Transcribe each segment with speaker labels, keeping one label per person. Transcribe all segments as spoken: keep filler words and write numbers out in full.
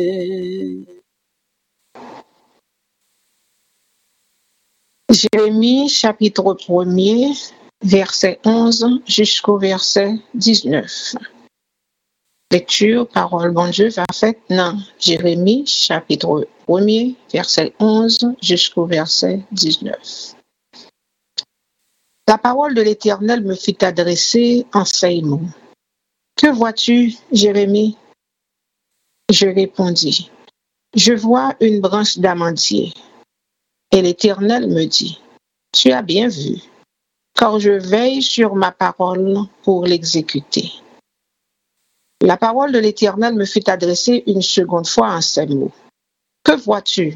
Speaker 1: Jérémie chapitre premier, verset onze jusqu'au verset dix-neuf. Lecture, parole bon Dieu, va faite dans Jérémie chapitre premier, verset onze jusqu'au verset dix-neuf. La parole de l'Éternel me fut adressée en ces mots. Que vois-tu, Jérémie? Je répondis. Je vois une branche d'amandier. Et l'Éternel me dit, tu as bien vu, car je veille sur ma parole pour l'exécuter. La parole de l'Éternel me fut adressée une seconde fois en ces mots. Que vois-tu?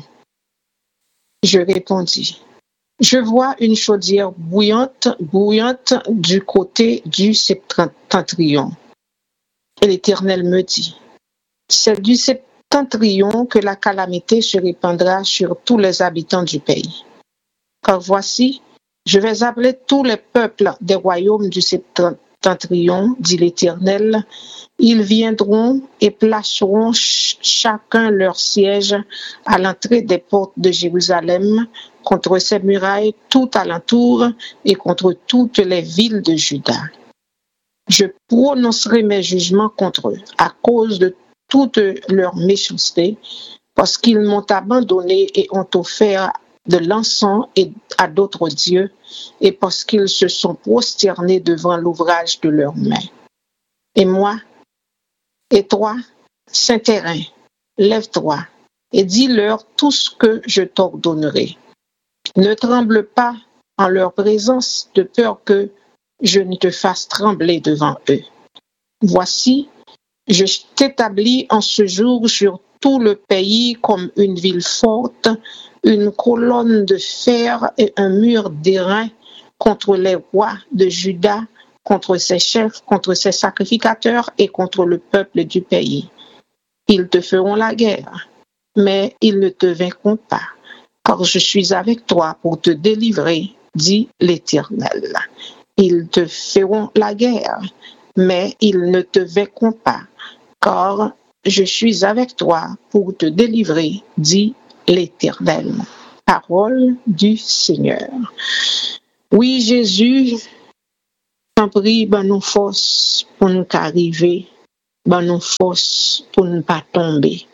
Speaker 1: Je répondis. Je vois une chaudière bouillante, bouillante du côté du septentrion. Et l'Éternel me dit, c'est du septentrion que la calamité se répandra sur tous les habitants du pays. Car voici, je vais appeler tous les peuples des royaumes du septentrion, dit l'Éternel. Ils viendront et placeront ch- chacun leur siège à l'entrée des portes de Jérusalem, contre ses murailles tout alentour et contre toutes les villes de Juda. Je prononcerai mes jugements contre eux à cause de toute leur méchanceté, parce qu'ils m'ont abandonné et ont offert de l'encens et à d'autres dieux, et parce qu'ils se sont prosternés devant l'ouvrage de leurs mains. Et moi, et toi, Saint-Terrain, lève-toi et dis-leur tout ce que je t'ordonnerai. Ne tremble pas en leur présence, de peur que je ne te fasse trembler devant eux. Voici, je t'établis en ce jour sur tout le pays comme une ville forte, une colonne de fer et un mur d'airain contre les rois de Juda, contre ses chefs, contre ses sacrificateurs et contre le peuple du pays. Ils te feront la guerre, mais ils ne te vaincront pas, car je suis avec toi pour te délivrer, dit l'Éternel. Ils te feront la guerre, mais ils ne te vaincront pas, car je suis avec toi pour te délivrer, dit l'Éternel. Parole du Seigneur. Oui, Jésus, t'en prie, ben nous force pour nous arriver, ben nous force pour ne pas tomber.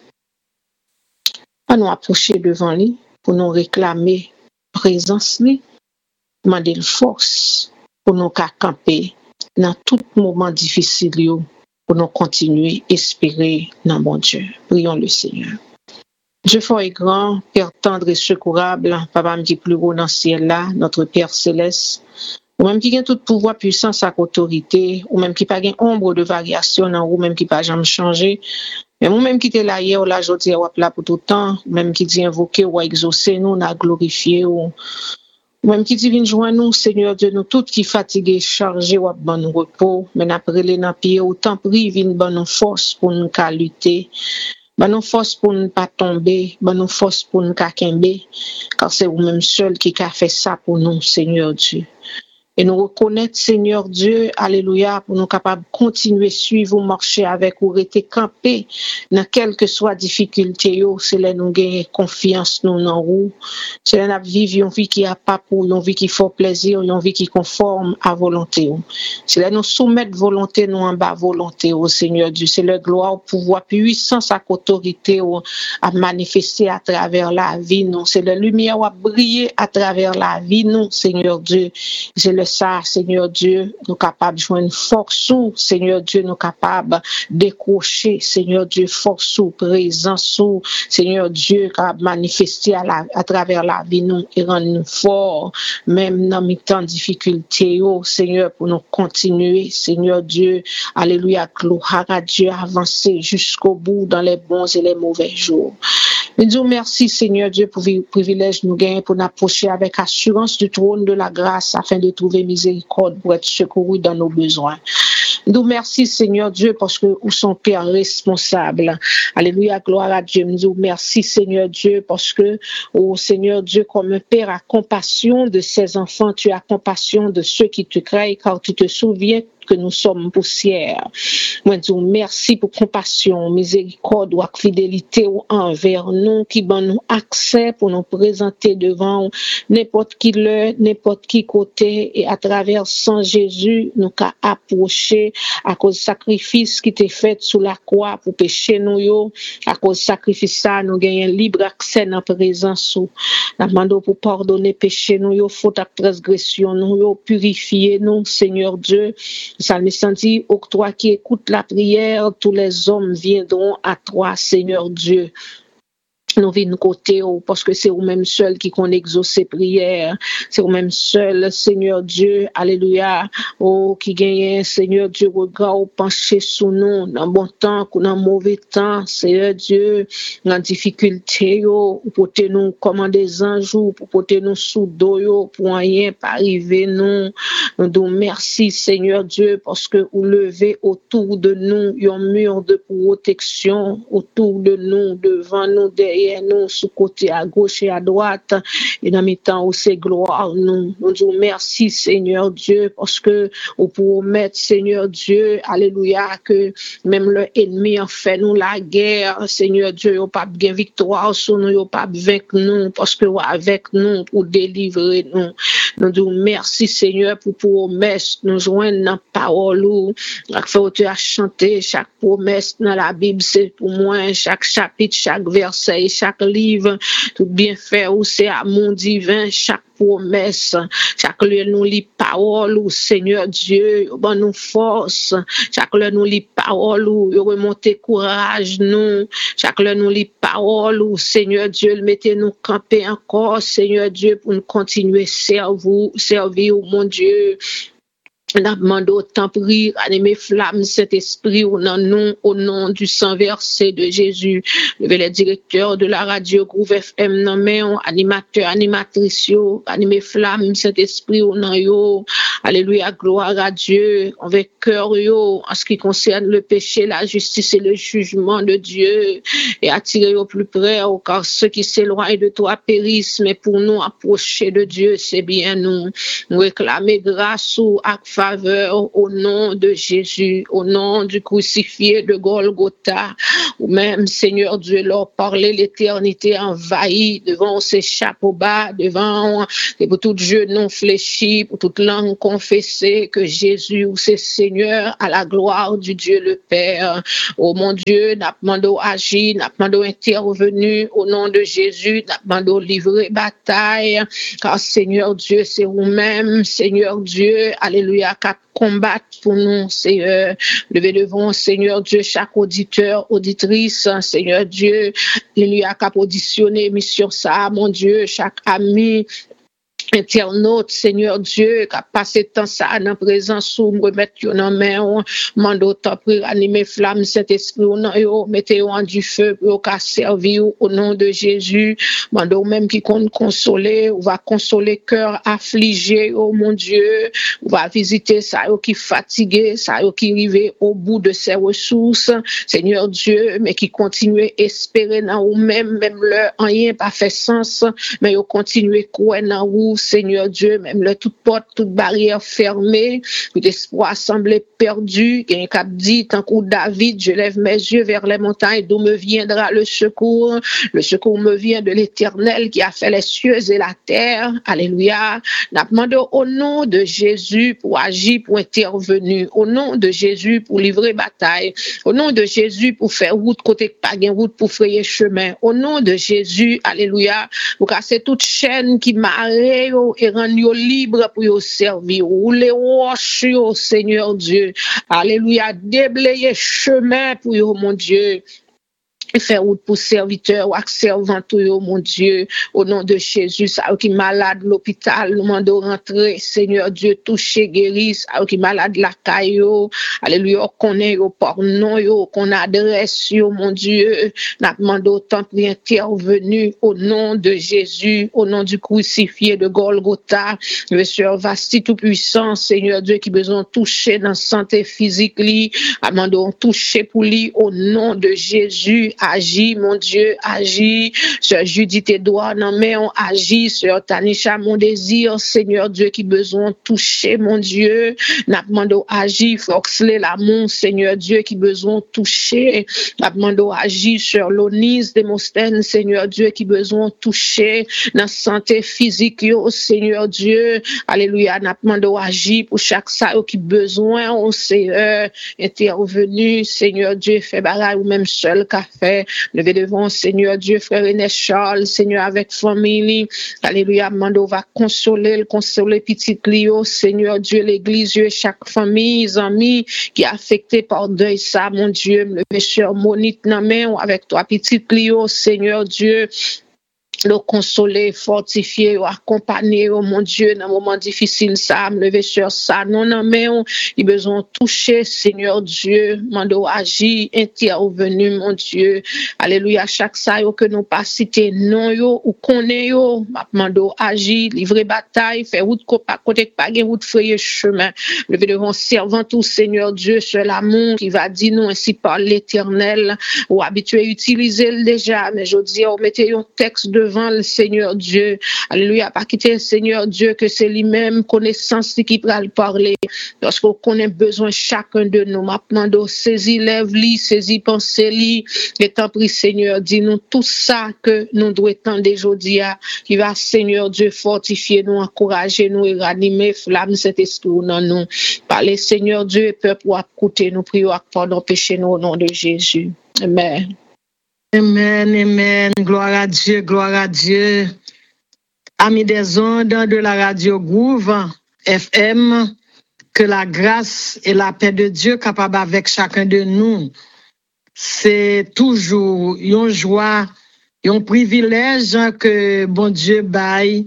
Speaker 1: On nous approcher devant lui pour nous réclamer présence lui, demander le force pour nous camper dans tout moment difficile yo, pour nous continuer à espérer dans bon Dieu. Prions le Seigneur. Dieu fort et grand, Père tendre et secourable, Papa qui est plus haut dans le ciel là, notre Père céleste, ou même qui a tout pouvoir, puissance, et autorité, ou même qui n'a pas ombre de variation, ou même qui n'a pas jamais changé, mais ou même qui était là hier, ou là aujourd'hui, ou là pour tout le temps, ou même qui dit invoquer ou exaucer nous, on a glorifié, ou même qui dit vient joindre nous, Seigneur Dieu, nous tous qui fatigués, chargés, ou bon nous repos, mais après les dans pied, autant prie, vient bon nous force pour nous lutter. Ben nous force pour ne pas tomber, ben nous force pour ne pas tomber, car c'est vous-même seul qui a fait ça pour nous, Seigneur Dieu. Et nous reconnaître, Seigneur Dieu, alléluia, pour nous capables de continuer à suivre, marcher avec ou rester campé dans quelle que soit difficulté, c'est là nous gagner confiance nous dans vous. C'est là nous vivre une vie qui a pas pour, une vie qui fait plaisir, une vie qui conforme à volonté. C'est là nous soumettre volonté nous en bas volonté au Seigneur Dieu. C'est le gloire, pouvoir, puissance, à autorité à manifester à travers la vie nous. C'est la lumière à briller à travers la vie nous, Seigneur Dieu. C'est le ça, Seigneur Dieu, nous capables de joindre force ou, Seigneur Dieu, nous capables de décrocher, Seigneur Dieu, force ou, présence ou, Seigneur Dieu, capable manifester à, la, à travers la vie nous et rendre nous forts, même dans mes temps de difficulté, oh, Seigneur, pour nous continuer, Seigneur Dieu, alléluia, gloire à Dieu, avancer jusqu'au bout dans les bons et les mauvais jours. Nous disons merci, Seigneur Dieu, pour le privilège nous gagner pour nous approcher avec assurance du trône de la grâce afin de trouver miséricorde pour être secouru dans nos besoins. Nous merci, Seigneur Dieu, parce que nous sommes Père responsable. Alléluia, gloire à Dieu. Nous merci, Seigneur Dieu, parce que, oh Seigneur Dieu, comme un Père a compassion de ses enfants, tu as compassion de ceux qui te créent, car tu te souviens que nous sommes poussière. Moi, dis merci pour compassion, miséricorde ou fidélité envers nous, qui ban nous accès pour nous présenter devant n'importe qui l'heure, n'importe qui côté, et à travers sang Jésus, nous qu'a approché à cause du sacrifice qui était fait sous la croix pour pécher nous yo, à cause du sacrifice ça, nous gagnons libre accès dans la présence. Nous demandons pour pardonner péché nous yo, faute à transgression nous yo, purifier nous, Seigneur Dieu. Psalmiste dit, ô toi qui écoutes la prière, tous les hommes viendront à toi, Seigneur Dieu. Nous venons côté parce que c'est vous-même seul qui qu'on exauce ces prières. C'est vous-même seul, Seigneur Dieu, alléluia, oh, qui gagne, Seigneur Dieu, regard penché sous nous, dans bon temps, ou dans mauvais temps, Seigneur Dieu, dans difficulté, yo, pour porter nous comme des anges, pour porter nous sous dos, yo, pour rien pas arriver nous. Nous disons merci, Seigneur Dieu, parce que vous levez autour de nous un mur de protection, autour de nous, devant nous, derrière nous, sous côté à gauche et à droite, et dans mes temps où c'est gloire, nous, nous disons merci, Seigneur Dieu, parce que vous pouvez mettre, Seigneur Dieu, alléluia, que même l'ennemi a fait nous la guerre, Seigneur Dieu, vous pas de victoire sur nous, vous pas vaincre nous, parce que vous avec nous pour délivrer nous. Nous disons merci, Seigneur, pour promesse, nous joindre dans la parole, chaque fois que tu as chanté, chaque promesse dans la Bible, c'est pour moi, chaque chapitre, chaque verset, chaque livre, tout bien fait, ou c'est amour divin, chaque promesse, chaque lieu nous lit parole, ou Seigneur Dieu, bon nous force, chaque lieu nous lit parole, ou remonter courage nous, chaque lieu nous lit parole, ou Seigneur Dieu, mettez nous camper encore, Seigneur Dieu, pour nous continuer servir, servir, mon Dieu. Nous demandons autant prier, animer flamme cet esprit au nom, au nom du sang versé de Jésus. Levez les directeurs de la radio Groove F M, nommé animateur, animatrice, animer flamme cet esprit au nom yo. Alléluia, gloire à Dieu, avec cœur yo, en ce qui concerne le péché, la justice et le jugement de Dieu, et attirer au plus près, car ceux qui s'éloignent de toi périssent, mais pour nous approcher de Dieu, c'est bien nous. Nous réclamer grâce ou à faveur au nom de Jésus, au nom du crucifié de Golgotha, ou même Seigneur Dieu, leur parler l'éternité envahie devant ces chapeaux bas, devant et pour tout genou fléchi, pour toute langue confessée que Jésus ou c'est Seigneur à la gloire du Dieu le Père. Oh mon Dieu, n'a demandé agir, n'a demandé intervenu au nom de Jésus, n'a demandé livrer bataille, car Seigneur Dieu, c'est vous-même, Seigneur Dieu, alléluia, qu'à combattre pour nous, Seigneur. Levez devant, Seigneur Dieu, chaque auditeur, auditrice, Seigneur Dieu, alléluia, qu'à auditionner mission ça, mon Dieu, chaque ami, internaute, Seigneur Dieu, qui a passé temps ça dans présence ou me remettre dans main, mando temps pour animer flamme Saint-Esprit au nom yo, mettez en du feu pour qu'a servir au nom de Jésus, mando même qui compte consoler, ou va consoler cœur affligé, oh mon Dieu, ou va visiter ça yo qui fatigué, ça yo qui arrivé au bout de ses ressources, Seigneur Dieu, mais qui continue espérer dans ou même même leur rien pas fait sens, mais yo continue croire dans vous, Seigneur Dieu, même le toute porte, toute barrière fermée, tout espoir semblait perdu, il y a un cap dit, tant que David, je lève mes yeux vers les montagnes, d'où me viendra le secours, le secours me vient de l'Éternel qui a fait les cieux et la terre, alléluia, n'a demandé au nom de Jésus pour agir, pour intervenir, au nom de Jésus pour livrer bataille, au nom de Jésus pour faire route côté pas gain route pour frayer chemin, au nom de Jésus, alléluia, pour casser toute chaîne qui marre et rendre yo libre pour yo servir ou les roches yo, Seigneur Dieu, alléluia, déblayer chemin pour yo, mon Dieu, et faire route pour serviteurs ou servants tout mon Dieu, au nom de Jésus, ça qui malade l'hôpital, nous demandons rentrer, Seigneur Dieu, toucher, guérir, ça qui malade la caillou, alléluia, qu'on est au port non yo, qu'on adresse yo, mon Dieu, nous demandons autant pour intervenir au nom de Jésus, au nom du crucifié de Golgotha, le Seigneur vaste tout puissant, Seigneur Dieu, qui besoin de toucher dans la santé physique, lui, demandons toucher pour lui au nom de Jésus. agis, mon Dieu, agis. Sœur Judith Edouard, non, mais on agit. Sœur Tanisha, mon désir, Seigneur Dieu, qui besoin de toucher, mon Dieu. N'a demandé agir. Foxley, l'amour, Seigneur Dieu, qui besoin de toucher. N'a demandé agir. Sœur Lonise Demostène, Seigneur Dieu, qui besoin de toucher. Dans la santé physique, yo, Seigneur Dieu. Alléluia, n'a demandé agir pour chaque ça qui besoin, on Seigneur, intervenu, Seigneur Dieu, fait bagaille ou même seul qu'a fait. Levez devant, Seigneur Dieu, frère René Charles, Seigneur, avec famille. Alléluia, Mando va consoler, consoler petit Clio, Seigneur Dieu, l'église, Dieu, chaque famille, amis qui est affecté par deuil, ça, mon Dieu, me lever sur Monique, na main, avec toi, petit Clio, Seigneur Dieu. Le consoler, fortifier, accompagner, oh mon Dieu, dans un moment difficile, ça, me lever sur ça, non, non, mais on, il a besoin de toucher, Seigneur Dieu, mando agir, intervenu, mon Dieu, alléluia, chaque ça, yo, que nous pas citer, non, yo, ou connaît, yo, mando agir, livrer bataille, faire route, pas côté, pas route, frayer chemin, lever devant servant tout, Seigneur Dieu, sur l'amour qui va dire nous ainsi par l'éternel, ou habitué utiliser le déjà, mais je dis, on mettez un texte devant le Seigneur Dieu. Alléluia. Pas quitter le Seigneur Dieu que c'est lui-même connaissance qui va le parler. Lorsqu'on connaît besoin chacun de nous. Maintenant, saisis lève-li, saisis pensez-li. Et tant pis, Seigneur, dis-nous tout ça que nous devons attendre aujourd'hui. Qui va, Seigneur Dieu, fortifier nous, encourager nous et ranimer flamme cet esprit dans nous. Parlez, Seigneur Dieu, et peuple, pour écouter nous, prions, pardon, péché nous au nom de Jésus. Amen.
Speaker 2: Amen, amen, gloire à Dieu, gloire à Dieu. Amis des ondes de la radio Groove F M, que la grâce et la paix de Dieu capable avec chacun de nous. C'est toujours une joie, un privilège que bon Dieu baille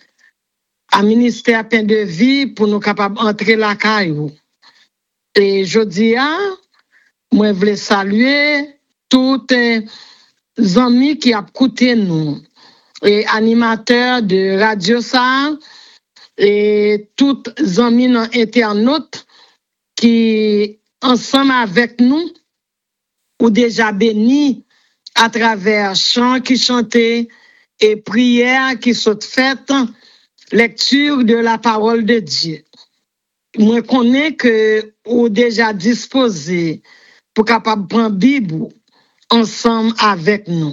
Speaker 2: à ministère Pain de Vie pour nous capables entrer la caillou. Et je dis, moi, je voulais saluer toutes les amis qui ont écouté nous, et animateurs de Radio ça, et toutes les amis internautes qui, ensemble avec nous, ou déjà bénis à travers chants qui chantaient et prières qui sont faites, lecture de la parole de Dieu. Moi, connais que ou déjà disposé pour capable prendre Bible ensemble avec nous.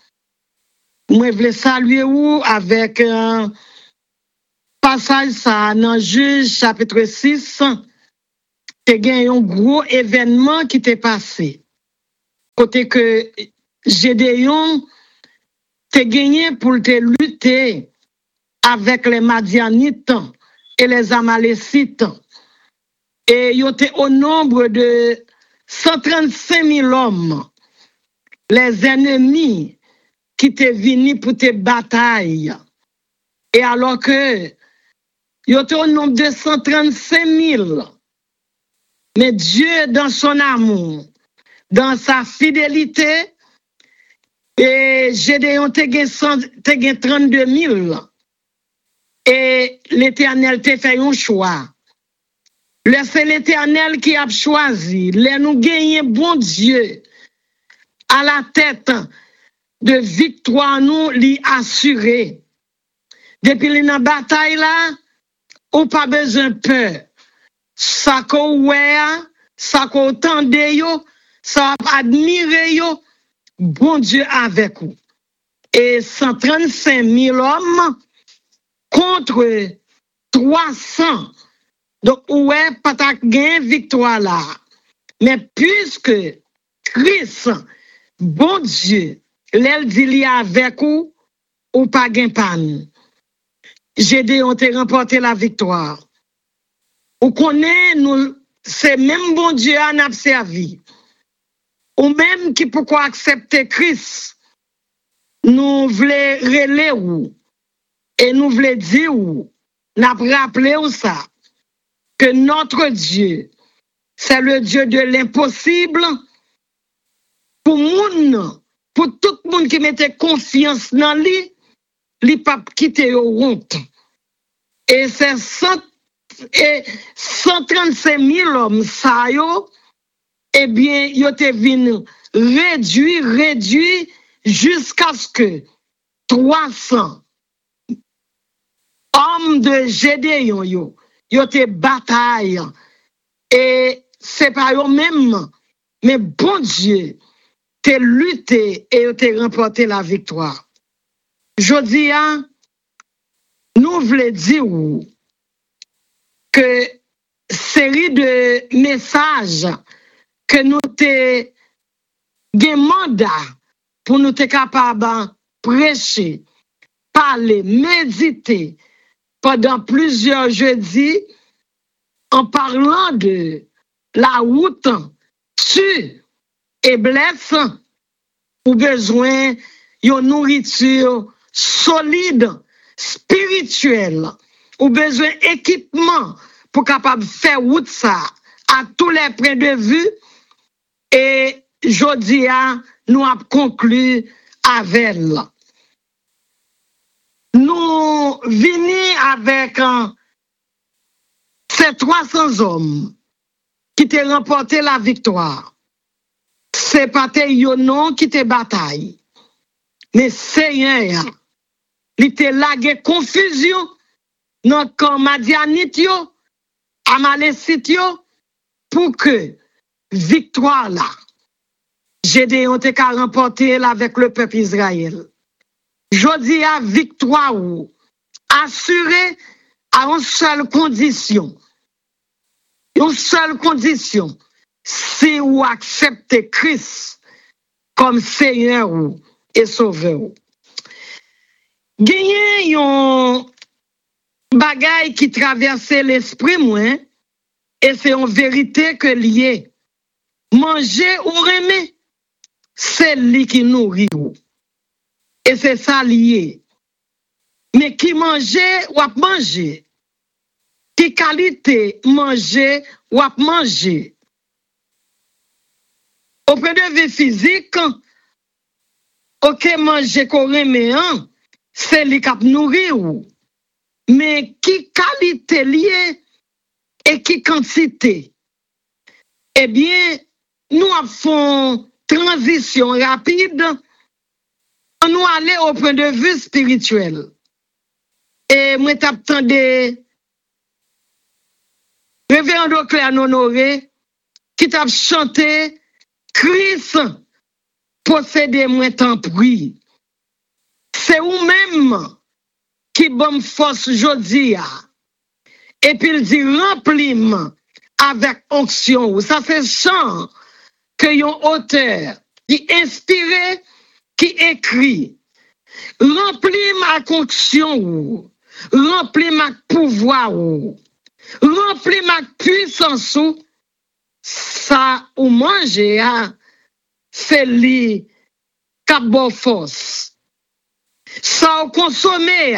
Speaker 2: Moi, je voulais saluer vous avec un passage ça dans Juge chapitre six. Il y a un gros événement qui t'est passé. Côté que Gédéon t'a gagné pour te lutter avec les Madianites et les Amalécites. Et il était au nombre de cent trente-cinq mille hommes, les ennemis qui étaient venus pour te batailles. Et alors que il était au nombre de cent trente-cinq mille, mais Dieu, dans son amour, dans sa fidélité, et Gédéon te gagné trente-deux mille. Et l'Éternel t'a fait un choix. C'est l'Éternel qui a choisi. Les nous gagner bon Dieu à la tête de victoire nous l'y assurer. Depuis la bataille là, ou pas besoin de peur. Ça qu'on voit, ça qu'on entend yo, ça admire yo, bon Dieu avec vous. Et cent trente-cinq mille hommes contre trois cents. Donc, ouais, pas ta gain victoire là. Mais puisque Christ, bon Dieu, l'aile dit li avec vous, ou pas gain panne. Gédéon te remporté la victoire. Ou connaît nous, c'est même bon Dieu à n'a servi. Ou même qui pourquoi accepter Christ, nous voulons relayer ou, et nous voulons dire ou, n'a rappelé ou ça, que notre Dieu, c'est le Dieu de l'impossible pour moun, pour tout le monde qui mettait confiance dans lui, lui pas quitter au honte. Et c'est cent trente-cinq mille hommes, ça yo, eh bien, yo te venu réduit, réduit jusqu'à ce que trois cents hommes de Gédéon yo, yo te bataille et c'est pas eux même, mais bon Dieu, te lutté et yo te remporté la victoire. Jodi a, nous voulons dire que série de messages que nous te gen mandat pour nous te capable prêcher, parler, méditer pendant plusieurs jeudis en parlant de la route tue et blesse pour besoin d'une nourriture solide, spirituelle, ou besoin d'équipement pour capable faire route ça à tous les points de vue. Et jodi a, nous avons conclu avec elle. Nous venons avec uh, ces trois cents hommes qui t'ont remporté la victoire. C'est pas tes non qui te bataille. Mais c'est un, il te lagué confusion dans le camp Madianite yo, Amalécite yo, pour que victoire là, Gédéon te ka remporté avec le peuple Israël. Jodi a victoire ou assurée à une seule condition. Une seule condition, c'est ou accepter Christ comme Seigneur ou et Sauveur. Gagner yon bagay qui traverse l'esprit moi et c'est en vérité que lié. Manger ou remer, c'est lui qui nourrit ou. Et c'est ça lié. Mais qui manger ou ap manger, qui qualité manger ou ap manger. Au point de vue physique, ok manger qu'on remet, hein, c'est lui qui nourrit ou. Mais qui qualité lié et qui quantité. Eh bien, nous avons transition rapide. Nous allons au point de vue spirituel. Et moi, t'attendais Révérend Claire Honoré qui t'a chanté Christ possédez moi tant pris. C'est ou même qui bonne force jodi a. Et puis il dit remplis-moi avec onction. Ça c'est chant que yon auteur qui inspiré qui écrit, remplis ma onction, remplis ma pouvoir, remplis ma puissance, ça ou manger, c'est li kabo force. Ça ou consommer,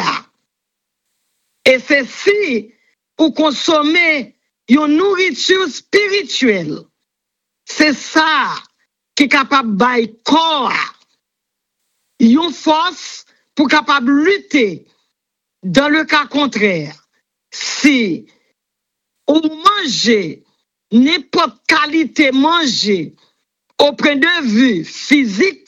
Speaker 2: et c'est si ou consommer une nourriture spirituelle, c'est ça qui est capable de corps. Une force pour capable lutter dans le cas contraire. Si ou manger n'importe qualité manger au point de vue physique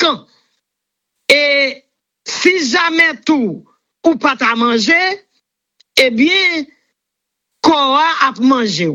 Speaker 2: et si jamais tout ou pas à manger, eh bien corps a manger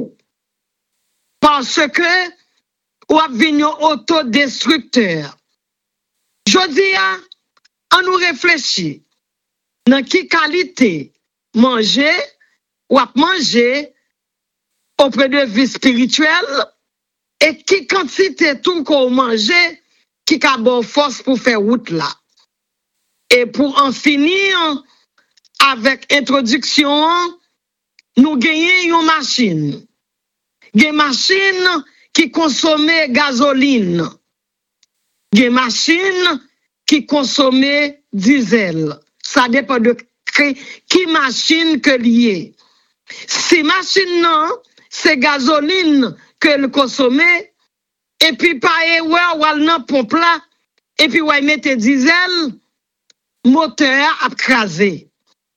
Speaker 2: parce que ou a venu autodestructeur. Jodi a on nous réfléchit dans qui qualité manger ou à manger auprès de vie spirituelle et qui quantité tout qu'on manger qui a bonne force pour faire route là. Et pour en finir avec introduction, nous gagnons une machine. Une machine qui consomme gasoline. Une machine qui consomme diesel. Ça dépend de qui machine que lié. Si machine non, c'est gasoline que le consomme et puis pas erreur ou al nan pompe là et puis ouais mettre diesel, moteur a crasé.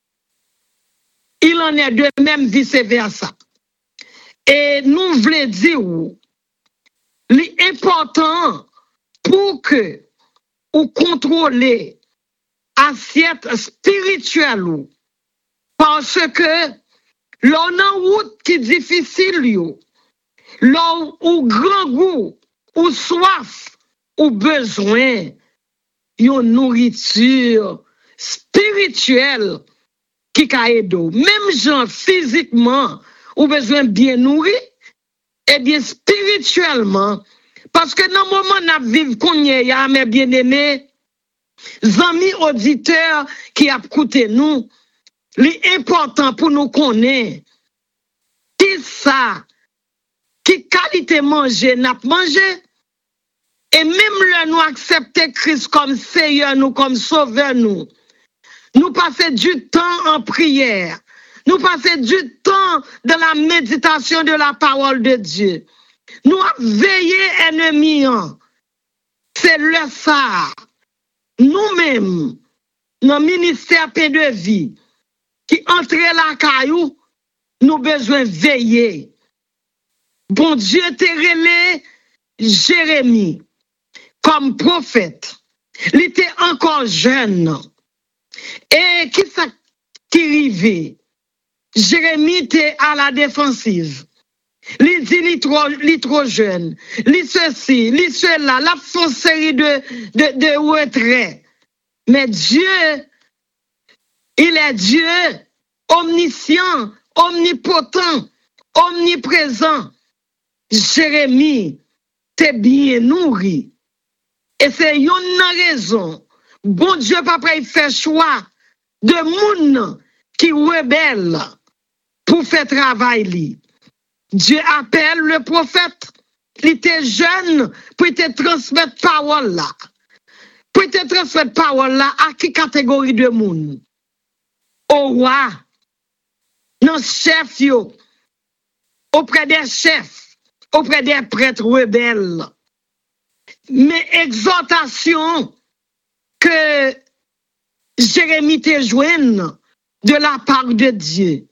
Speaker 2: Il en est de même vice versa. Et nous voulons dire l'important pour que ou contrôler assiette spirituelle ou parce que l'on a route qui est difficile yo, l'on ou grand goût ou soif ou besoin yon nourriture spirituelle qui ka aide ou. Même gens physiquement ou besoin bien nourri et bien spirituellement parce que dans le moment n'a vivre konye ya mes bien-aimés amis auditeurs qui a écouté nous, l'important pour nous connaître qui ça qui qualité manger n'a manger et même le nous accepter Christ comme Seigneur nous comme sauveur nous nous passer du temps en prière, nous passer du temps dans la méditation de la parole de Dieu, nous veiller ennemis, c'est le ça nous-mêmes dans le ministère paix de vie qui entre la caillou nous besoin veiller. Bon Dieu t'a relé Jérémie comme prophète. Il était encore jeune. Et qui ça qui arrivait? Jérémie était à la défensive. Il dit il trop, il trop jeune. Il ceci, il cela, la font série de, de, de retraits. Mais Dieu, il est Dieu omniscient, omnipotent, omniprésent. Jérémie, t'es bien nourri. Et c'est une raison. Bon Dieu, papa, il fait choix de monde qui rebelle pour faire travail. Dieu appelle le prophète. Il était jeune pour te transmettre parole là. Pour te transmettre parole là à qui catégorie de monde? Au roi, non chef yo, auprès des chefs, auprès des prêtres rebelles. Mais exhortation que Jérémie te joigne de la part de Dieu.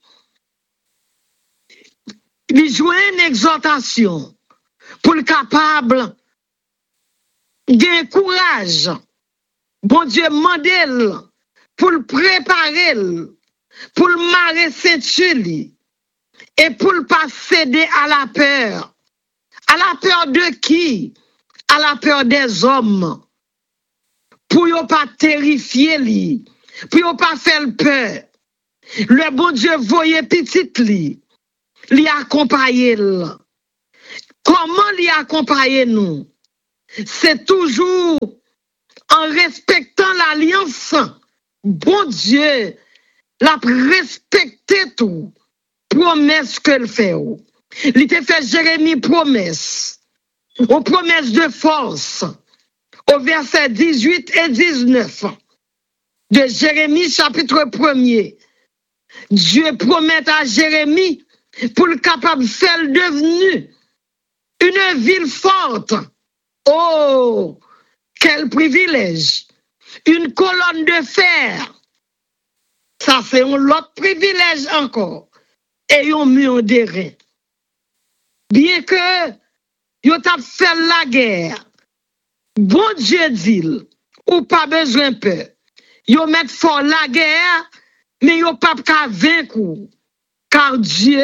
Speaker 2: Il joue une exhortation pour le capable de courage. Bon Dieu mandel pour le préparer, pour le marrer ceinture et pour le pas céder à la peur. À la peur de qui? À la peur des hommes. Pour ne pas terrifier lui, pour ne pas faire peur. Le bon Dieu voyait petit lui, lui accompagner. Comment lui accompagner nous? C'est toujours en respectant l'alliance. Bon Dieu, la respecter tout. Promesse qu'elle fait. Il te fait Jérémie promesse. Aux promesses de force. Au verset dix-huit et dix-neuf de Jérémie chapitre premier. Dieu promet à Jérémie pour le capable de faire devenir une ville forte. Oh, quel privilège! Une colonne de fer. Ça, c'est un autre privilège encore. Et un mur de rein. Bien que yo t'a fait la guerre, bon Dieu dit, ou pas besoin peur. Yo met fort la guerre, mais yo pas qu'à vaincre. Car Dieu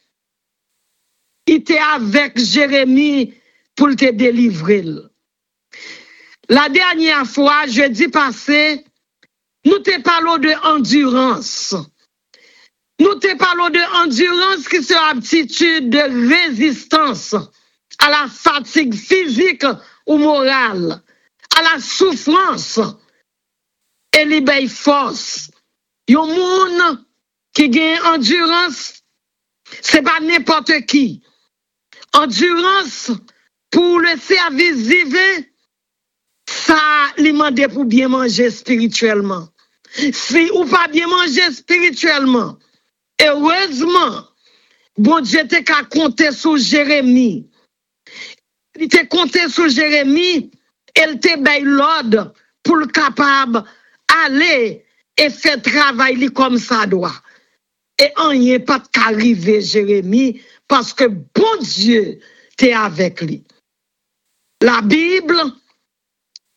Speaker 2: était avec Jérémie pour te délivrer. La dernière fois, jeudi passé, nous te parlons de endurance. Nous te parlons de endurance qui est aptitude de résistance à la fatigue physique ou morale, à la souffrance et libère force. Yon moun qui gagne endurance, c'est pas n'importe qui. Endurance pour le service divin, ça lui demande pour bien manger spirituellement. Si ou pas bien manger spirituellement, heureusement, bon Dieu te qu'à compter sur Jérémie. Il te compté sur Jérémie, elle te baille l'ordre pour le capable aller et faire travail comme ça doit. Et on n'y est pas qu'arriver Jérémie parce que bon Dieu t'es avec lui. La Bible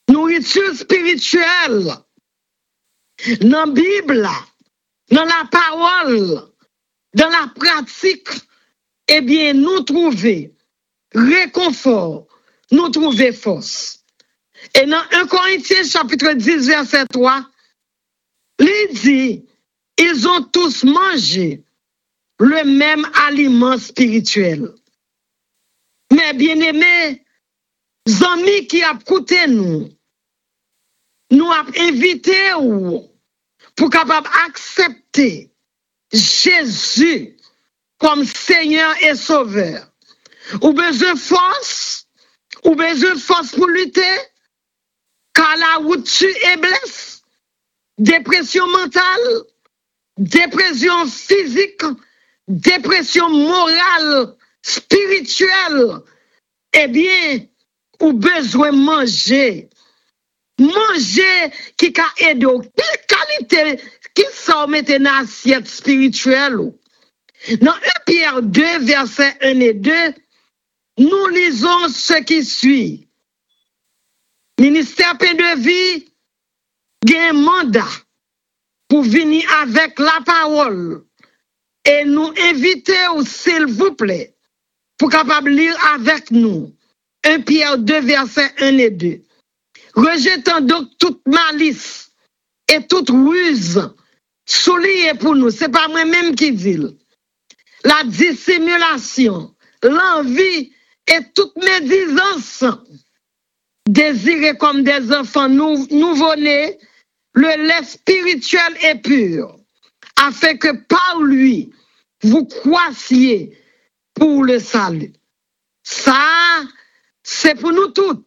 Speaker 2: nourriture spirituelle, dans la Bible, dans la parole, dans la pratique, eh bien, nous trouvons réconfort, nous trouvons force. Et dans un Corinthiens chapitre dix, verset trois, il dit, ils ont tous mangé le même aliment spirituel. Mais bien aimés, amis qui a écouté nous, nous a invité pour capable accepter Jésus comme Seigneur et Sauveur. Ou besoin de force, ou besoin de force pour lutter, car la route tu est blesse, dépression mentale, dépression physique, dépression morale, spirituelle, eh bien, ou besoin de manger. Manger qui a aidé, quelle qualité qui s'en mette dans l'assiette spirituelle. Dans un Pierre deux, versets un et deux, nous lisons ce qui suit. Ministère Paix de Vie a un mandat pour venir avec la parole et nous inviter, s'il vous plaît, pour capable lire avec nous un Pierre deux, versets un et deux. Rejetant donc toute malice et toute ruse, soulignez pour nous, c'est pas moi-même qui dis. La dissimulation, l'envie et toute médisance, désirés comme des enfants nou- nouveau-nés, le lait spirituel est pur, afin que par lui, vous croissiez pour le salut. Ça, c'est pour nous toutes.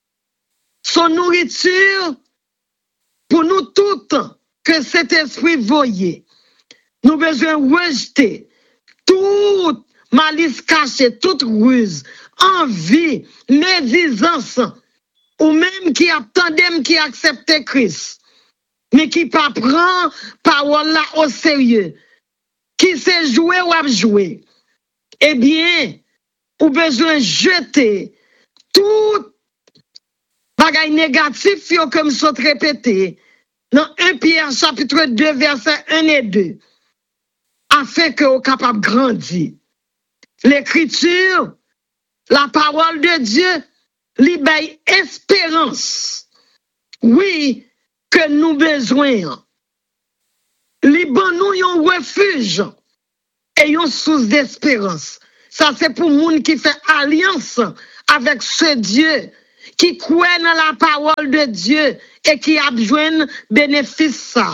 Speaker 2: Son nourriture, pour nous toutes, que cet esprit voyait. Nous besoin rejeter toute malice cachée, toute ruse, envie, médisance, ou même qui attendait, qui acceptait Christ, mais qui pas prend parole là au sérieux, qui sait jouer ou a jouer. Eh bien, ou besoin jeter tout bagay négatif yo comme sont répété dans un Pierre chapitre deux verset un et deux afin que vous capable grandir. L'écriture, la parole de Dieu, li bay espérance. Oui, que nous besoin. Li ban nous yon refuge et yon source d'espérance. Ça c'est pour moun qui fait alliance avec ce Dieu qui croit dans la parole de Dieu et qui a besoin bénéfice ça.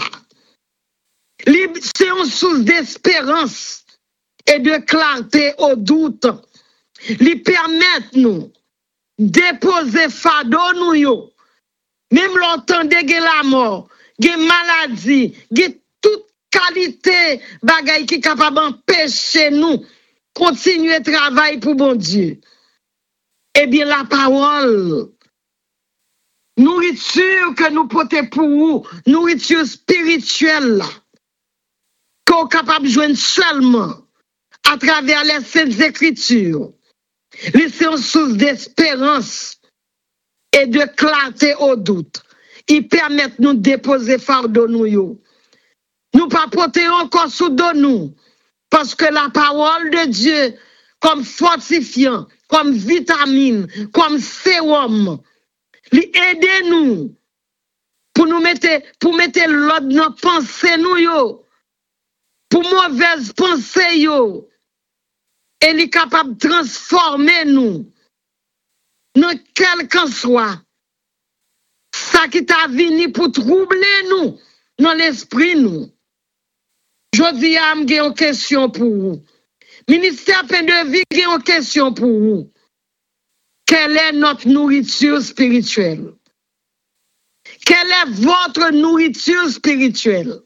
Speaker 2: C'est une source d'espérance et de clarté au doute. Lui permettre nous déposer fardeau nous yo. Même l'entendre de la mort, de maladie, de toute qualité bagay qui capable empêcher nous continuer travail pour bon Dieu. Eh bien la parole, nourriture que nous portons pour vous, nourriture spirituelle là, qu'on est capable de joindre seulement à travers les saintes écritures. C'est une source d'espérance et de clarté au doute. Ils permettent nous de déposer fardeau nous yo. Nous pas porter encore sous dos nous, parce que la parole de Dieu, comme fortifiant, comme vitamine, comme sérum, li aide nous pour nous mettre pour mettre l'ordre dans pensée nous yo, pour mauvaise pensée yo, et li capable de transformer nous dans quel qu'en soit ça qui t'a venu pour troubler nous dans l'esprit nous. Je dis à m'gé une question pour vous. Ministère Paix de Vie, j'ai une question pour vous. Quelle est notre nourriture spirituelle? Quelle est votre nourriture spirituelle?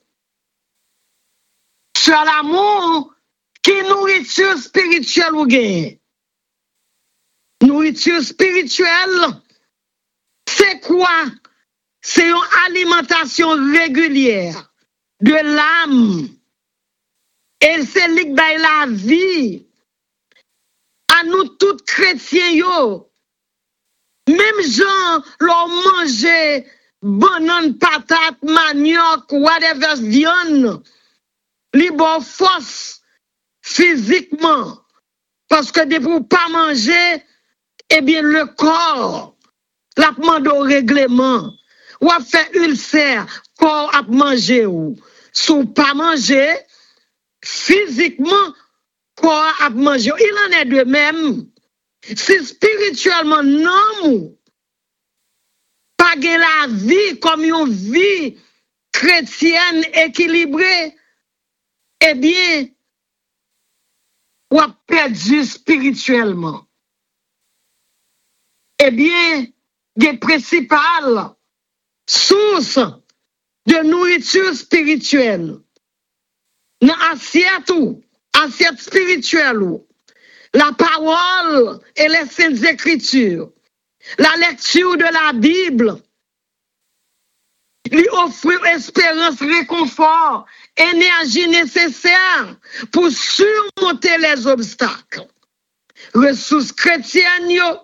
Speaker 2: Sur l'amour, qui nourriture spirituelle vous gagnez? Nourriture spirituelle, c'est quoi? C'est une alimentation régulière de l'âme. Et c'est li bay la vie. À nous tous chrétiens yo. Même gens l'ont mangé banane, patate, manioc, whatever viande, li bon force physiquement. Parce que de pour pas manger, eh bien le corps, la demande au règlement, ou a fait ulcère, corps a manger ou. Sous pas manger, physiquement, corps a manger. Il en est de même. Si spirituellement non, pas la vie comme une vie chrétienne équilibrée, eh bien, ou a perdu spirituellement. Eh bien, des principales sources de nourriture spirituelle, dans l'assiette ou, assiette spirituelle ou, la parole et les saintes écritures, la lecture de la Bible, lui offrir espérance, réconfort, énergie nécessaire pour surmonter les obstacles. Ressources chrétiennes, yo,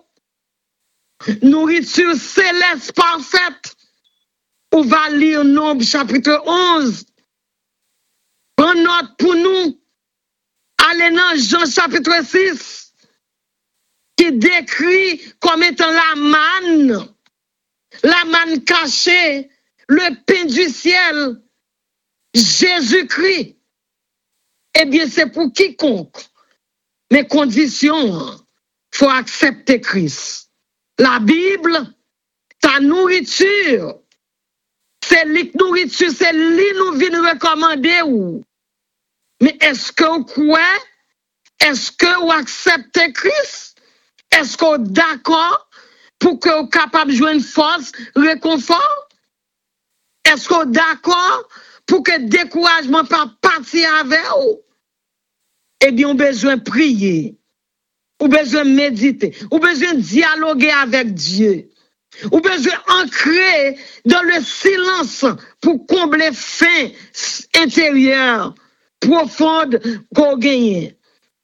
Speaker 2: nourriture céleste parfaite. On va lire Nombre chapitre onze. Prends note pour nous. Allez dans Jean chapitre six. Qui décrit comme étant la manne. La manne cachée. Le pain du ciel. Jésus-Christ. Eh bien, c'est pour quiconque. Mais conditions, faut accepter Christ. La Bible, ta nourriture, c'est la nourriture, c'est lui nous vient recommander ou. Mais est-ce que vous croyez? Est-ce que vous acceptez Christ? Est-ce que vous êtes d'accord pour que vous soyez capable de jouer une force, réconfort? Est-ce que vous êtes d'accord pour que le découragement ne pas partir avec vous? Eh bien, on a besoin de prier. On a besoin de méditer. On a besoin de dialoguer avec Dieu. On a besoin d'ancrer dans le silence pour combler faim intérieur profonde qu'on gagne.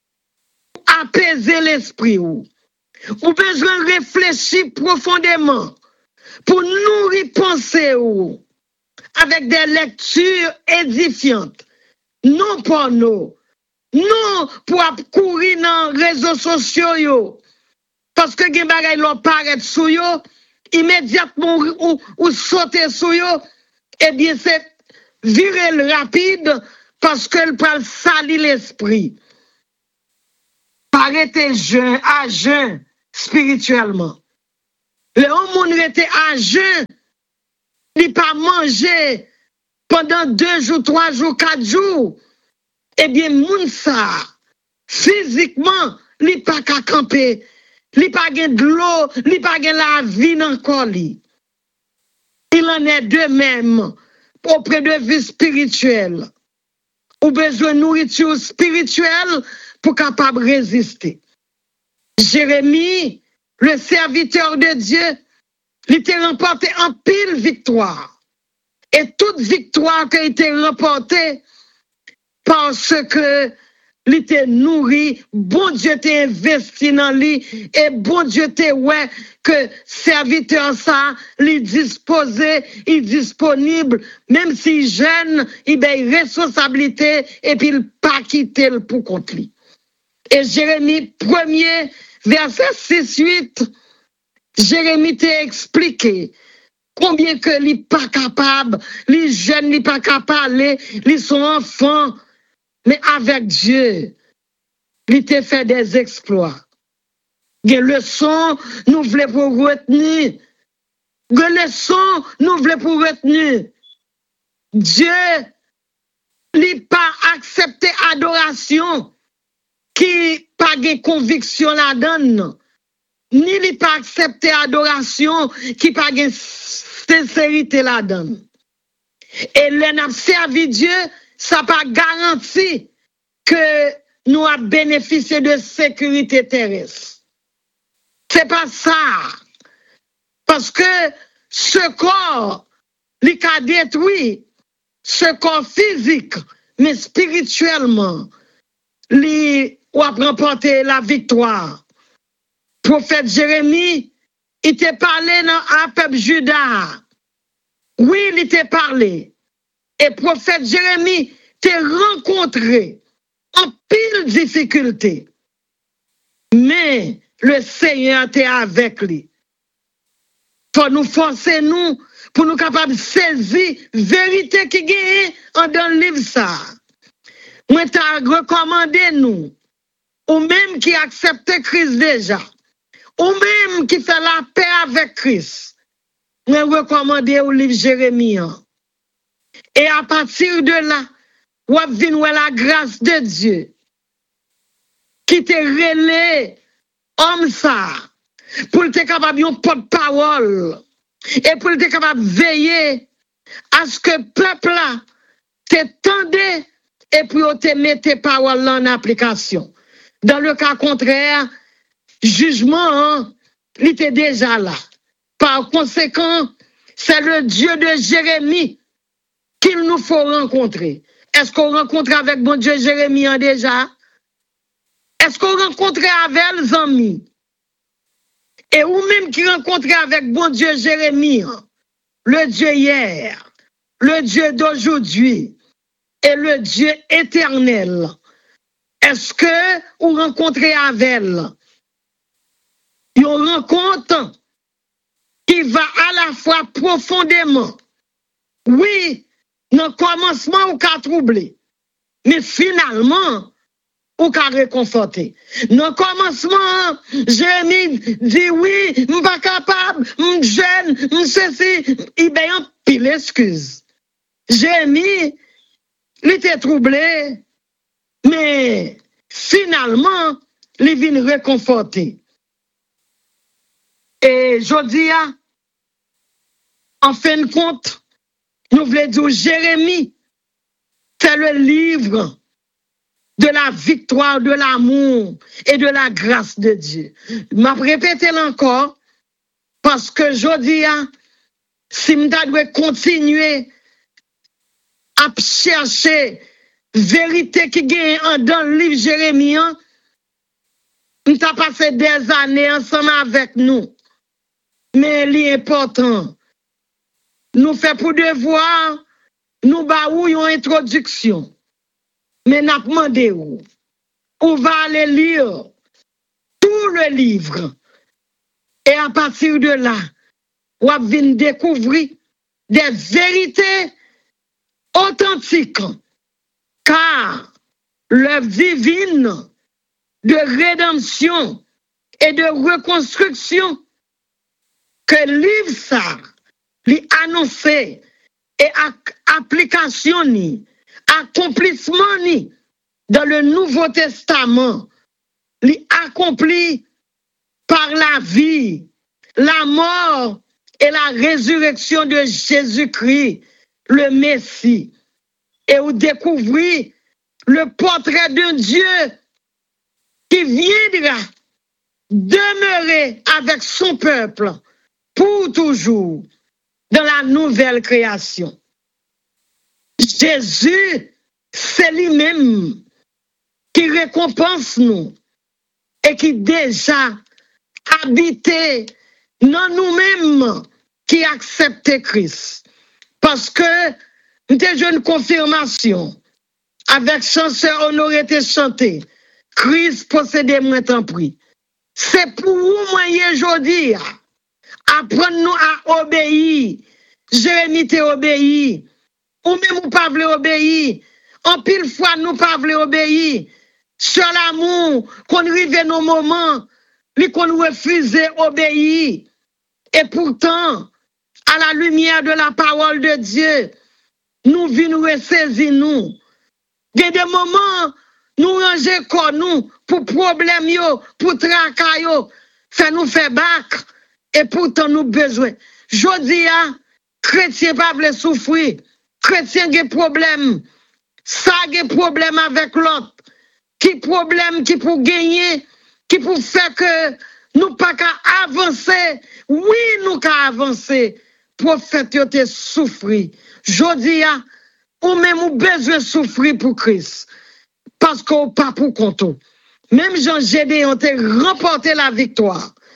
Speaker 2: Apaiser l'esprit. On a besoin de réfléchir profondément pour nourrir pensée avec des lectures édifiantes. Non pour nous. Non pour courir dans les réseaux sociaux. Yo. Parce que les bagages l'ont paraît sous yo, immédiatement ou, ou sauter sous yo, eh bien c'est virer rapide parce qu'elle peut salir l'esprit. Paraître jeune, à jeun spirituellement. Le monde était à jeun, il pas manger pendant deux jours, trois jours, quatre jours. Eh bien, moun sa, physiquement, li pas qu'à camper, li pas gen de l'eau, li pas gen la vie dans corps li. Il en est de même auprès de vie spirituelle. Ou besoin de nourriture spirituelle pour capable résister. Jérémie, le serviteur de Dieu, il était remporté en pile victoire. Et toute victoire qui a été remportée, parce que il était nourri, bon Dieu t'a investi dans lui, et bon Dieu t'a ouais que serviteur ça, il disposé, il disponible, même si jeune, il a une responsabilité, et puis il pas quitter le pour contre lui. Et Jérémie premier, verset six huit, Jérémie t'a expliqué combien que il pas capable, les jeunes il pas capable, ils sont enfants. Mais avec Dieu, il t'a fait des exploits. Des leçons, nous voulons pour retenir. Des leçons, nous voulons pour retenir. Dieu, il pas accepté adoration qui pas de conviction là-dedans. Ni il pas accepté adoration qui pas de sincérité là-dedans. Et l'on a servi Dieu, ça n'a pas garanti que nous avons bénéficié de sécurité terrestre. C'est pas ça. Parce que ce corps, il a détruit, ce corps physique, mais spirituellement, il a remporté la victoire. Prophète Jérémie, il t'a parlé dans un peuple Juda. Oui, il t'a parlé. Et prophète Jérémie t'a rencontré en pile difficulté. Mais le Seigneur était avec lui. Pour nous forcer, nous, pour nous capables de saisir la vérité qui gagne dans le livre ça. Moi, t'as recommandé nous, ou même qui accepte Christ déjà, ou même qui fait la paix avec Christ. Moi, recommandé au livre Jérémie. Et à partir de là, vous avez la grâce de Dieu qui te relève homme ça pour être capable de porte-parole et pour être capable de veiller à ce que le peuple là t'étende et pour te mettre tes paroles en application. Dans le cas contraire, jugement, hein, il était déjà là. Par conséquent, c'est le Dieu de Jérémie qu'il nous faut rencontrer. Est-ce qu'on rencontre avec mon Dieu Jérémie hein, déjà? Est-ce qu'on rencontre avec les amis? Et ou même qui rencontre avec mon Dieu Jérémie, hein, le Dieu hier, le Dieu d'aujourd'hui et le Dieu éternel. Est-ce que vous rencontrez avec elle? Une rencontre qui va à la fois profondément. Oui, dans le commencement, ou qu'a troublé. Mais finalement, ou qu'a réconforté. Dans le commencement, Jérémie dit oui, je ne suis pas capable, je suis jeune, je suis ceci. Il y a un pile excuse. Jérémie, il était troublé, mais finalement, il vient réconforter. Et je dis, en fin de compte, nous voulons dire Jérémie, c'est le livre de la victoire, de l'amour et de la grâce de Dieu. Je vais répéter encore, parce que je dis, si je dois continuer à chercher vérité qui gagne dans le livre Jérémie, nous avons passé des années ensemble avec nous. Mais l'important, nous faisons pour devoir, nous baou une introduction. Mais nous demandons où. On va aller lire tout le livre. Et à partir de là, on va venir découvrir des vérités authentiques. Car l'œuvre divine de rédemption et de reconstruction que le livre ça, lui annoncé et application ni, accomplissement ni, dans le Nouveau Testament, lui accompli par la vie, la mort et la résurrection de Jésus-Christ, le Messie. Et vous découvrez le portrait de Dieu qui viendra demeurer avec son peuple pour toujours dans la nouvelle création. Jésus, c'est lui-même qui récompense nous et qui déjà habitait dans nous-mêmes qui acceptent Christ. Parce que nous avons une confirmation avec chanceur Honoré été chanté. Christ possédait moins tant prix. C'est pour vous moyen aujourd'hui. Apprendre-nous à obéir. Jérémie t'a obéi. Ou même ou pas voulez obéir. En pile fois nous pas voulez obéir. Sur l'amour, qu'on arrive nos moments, lui qu'on refuse obéir. Et pourtant, à la lumière de la parole de Dieu, nous venons ressaisir nous. Il y a des moments, nous ranger comme nous, pour problème yo, pour tracas yo, ça nous fait bac, et pourtant nous besoin. Jodi a, chrétien pas veut souffrir, chrétien a problème, ça a problème avec l'autre, qui problème qui pour gagner, qui pour faire que nous pas qu'à avancer, oui nous qu'à avancer, prophète yo te souffrir. Jodi a, ou même ou besoin souffrir pour Christ. Parce qu'on pas pour compte. Même Jean Gédéon te remporté la victoire.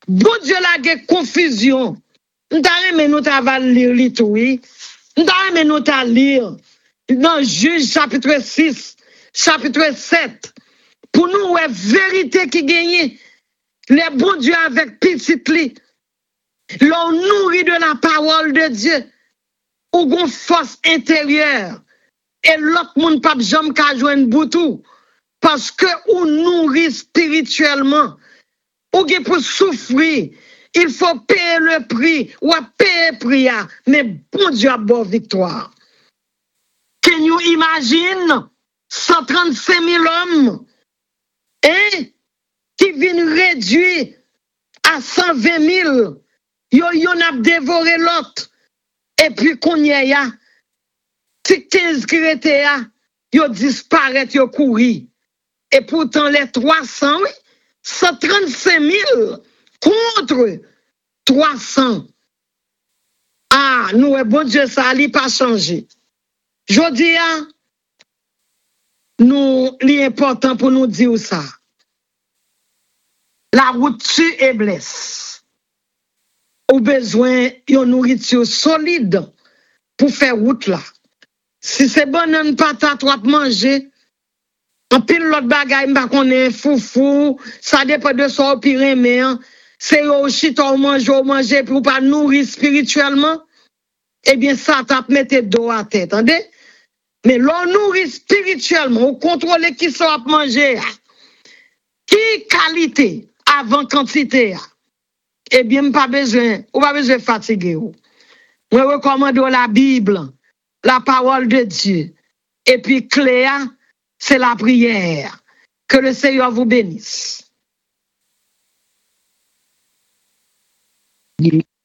Speaker 2: Bon Dieu la ge confusion. M'ta mais nous ta va lire li tout oui. M'ta mais nous ta lire dans Juge chapitre six, chapitre sept. Pour nous ouais vérité qui gagne. Les bon Dieu avec petit li. L'on nourrit de la parole de Dieu. Ou gon force intérieure. Et l'autre monde pas jamais ka joindre boutou parce que ou nourrit spirituellement. Ou gen pour souffrir, il faut payer le prix, ou à payer le prix, mais bon Dieu a bonne victoire. Can you imagine cent trente-cinq mille hommes hein, qui viennent réduire à cent vingt mille, yo yon a dévoré l'autre, et puis qu'on y a, si quinze qui étaient là, yo disparaît, yo couri. Et pourtant les trois cents, oui, cent trente-cinq mille contre trois cents. Ah, nous, bon Dieu, ça n'a pas changé. Je dis, nous, l'important pour nous dire ça. La route tue et blesse. Ou besoin d'une nourriture solide pour faire route là. Si c'est bon, on pas trop manger. En pile l'autre bagaille, m'pa connaît foufou, ça dépend de son pire mais c'est aussi ton manger ou manger pour pas nourrir spirituellement. Eh bien ça t'a mettre dos à tête, entendez? Mais l'on nourrit spirituellement, on contrôle qui sont à manger. Qui qualité avant quantité. Eh bien pas besoin, ou pas besoin fatiguer. Moi recommande la Bible, la parole de Dieu. Et puis Cléa, c'est la prière. Que le Seigneur vous bénisse.